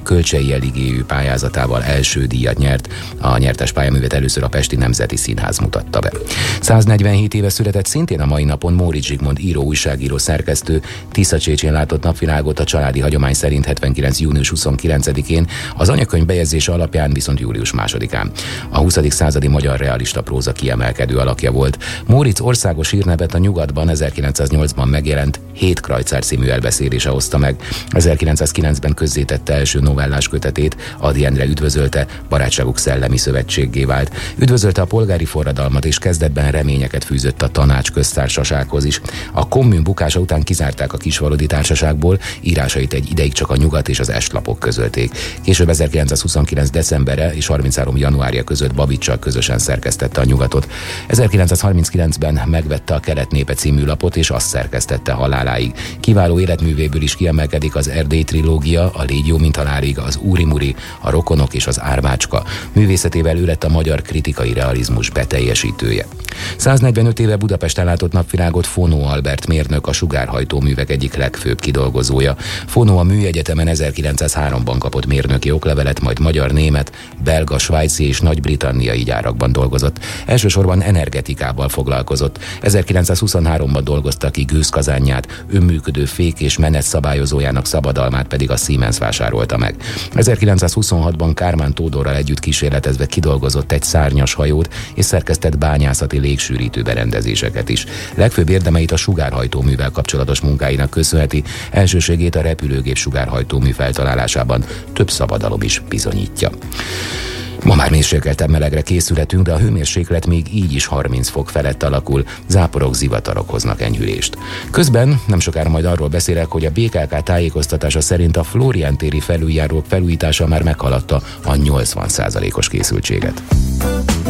Kölcsei Eligéjű pályázatával első díjat nyert. A nyertes pályaművet először a Pesti Nemzeti Színház mutatta be. 147 éve született szintén a mai napon Móricz Zsigmond író, újságíró, szerkesztő. Tisza-Csécsén látott napvilágot a családi hagyomány szerint 79. június 29-én, az anyakönyv bejegyzése alapján viszont július 2-án. A 20. századi magyar realista próza kiemelkedő alakja volt. Móricz országos hírnevet a Nyugatban 1908-ban megjelent 7 Krajcár című elbeszélése hozta meg. 1909-ben közzétette első novellás kötetét, Ady Endre üdvözölte, barátságuk szellemi szövetséggé vált. Üdvözölte a polgári forradalmat, és kezdetben reményeket fűzött a Tanács Köztársasághoz is. A kommun bukása után kizárták a Kisvalodi Társaságból, írásait egy ideig csak a Nyugat és az Est-lapok közölték. Később 1929. decembere és 33. januárja között Babicsal közösen szerkesztette a Nyugatot. 1939-ben megvette a Kelet népe című lapot, és azt szerkesztette haláláig. Kiváló életművéből is kiemelkedik az Erdély trilógia, a Légy jó, mint halálig, az Úri-Muri, a Rokonok és az Árvácska. Művészetével ő lett a magyar kritikai realizmus beteljesítője. 145 éve Budapesten látott napvilágot Fonó Albert mérnök, a sugárhajtóművek egyik legfőbb kidolgozója. Fonó a Műegyetemen 1903-ban kapott mérnöki oklevelet, majd magyar, német, belga, svájci és nagy-britanniai gyárakban dolgozott. Elsősorban energetikával foglalkozott. 1923-ban dolgozta ki gőzkazánját, önműködő fék és menet szabályozójának szabadalmát pedig a Siemens vásárolta meg. 1926-ban Kármán Tódorral együtt kísérletezve kidolgozott egy szárnyas hajót, és szerkesztett bányászati légsűrítő berendezéseket is. Legfőbb érdemeit a sugárhajtóművel kapcsolatos munkáinak köszönheti, elsőségét a repülőgép sugárhajtómű feltalálásában több szabadalom is bizonyítja. Ma már mérsékeltebb melegre készülhetünk, de a hőmérséklet még így is 30 fok felett alakul, záporok, zivatarok hoznak enyhülést. Közben nem sokára majd arról beszélek, hogy a BKK tájékoztatása szerint a Flórián téri felüljárók felújítása már meghaladta a 80%-os készültséget.